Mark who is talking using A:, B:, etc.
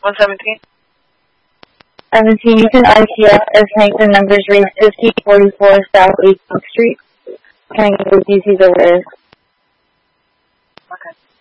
A: 117?
B: 17, you can ICF as Hank, numbers race 5044 South 18th Street. Can I get the DC's over there?
A: Okay.